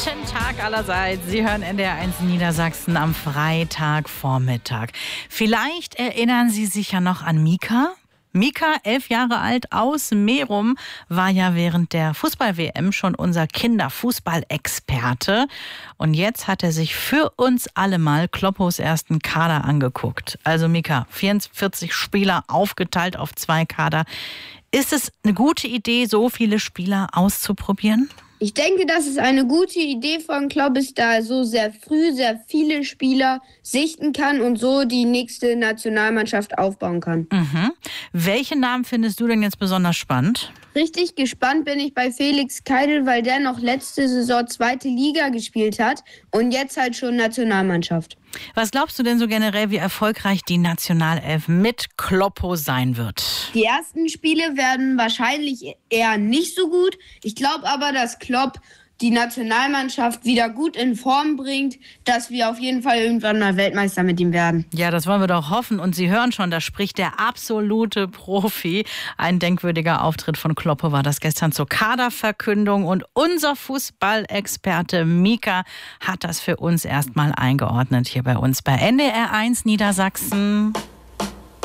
Guten Tag allerseits. Sie hören NDR1 Niedersachsen am Freitagvormittag. Vielleicht erinnern Sie sich ja noch an Mika. Mika, 11 Jahre alt, aus Merum, war ja während der Fußball-WM schon unser Kinderfußballexperte. Und jetzt hat er sich für uns alle mal Kloppos ersten Kader angeguckt. Also Mika, 44 Spieler aufgeteilt auf 2 Kader. Ist es eine gute Idee, so viele Spieler auszuprobieren? Ich denke, dass es eine gute Idee von Klopp ist, da er so sehr früh sehr viele Spieler sichten kann und so die nächste Nationalmannschaft aufbauen kann. Welche Namen findest du denn jetzt besonders spannend? Richtig gespannt bin ich bei Felix Keidel, weil der noch letzte Saison 2. Liga gespielt hat und jetzt halt schon Nationalmannschaft. Was glaubst du denn so generell, wie erfolgreich die Nationalelf mit Kloppo sein wird? Die ersten Spiele werden wahrscheinlich eher nicht so gut. Ich glaube aber, dass Klopp die Nationalmannschaft wieder gut in Form bringt, dass wir auf jeden Fall irgendwann mal Weltmeister mit ihm werden. Ja, das wollen wir doch hoffen. Und Sie hören schon, da spricht der absolute Profi. Ein denkwürdiger Auftritt von Kloppo war das gestern zur Kaderverkündung. Und unser Fußballexperte Mika hat das für uns erstmal eingeordnet hier bei uns bei NDR1 Niedersachsen.